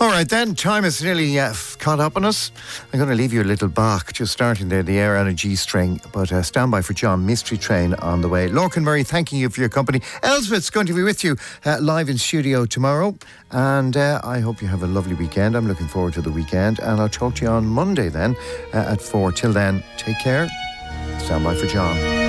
All right then, time is nearly caught up on us. I'm going to leave you a little Bach, just starting there, the Air and a G string, but stand by for John, Mystery Train on the way. Lorcan Murray, thanking you for your company. Elsbeth's going to be with you live in studio tomorrow, and I hope you have a lovely weekend. I'm looking forward to the weekend, and I'll talk to you on Monday then at 4. Till then, take care. Stand by for John.